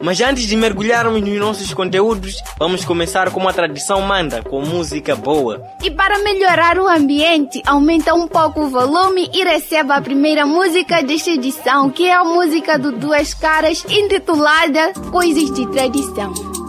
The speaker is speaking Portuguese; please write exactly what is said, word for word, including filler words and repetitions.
Mas antes de mergulharmos nos nossos conteúdos, vamos começar como a tradição manda, com música boa. E para melhorar o ambiente, aumenta um pouco o volume e receba a primeira música desta edição, que é a música do Duas Caras, intitulada Coisas de Tradição.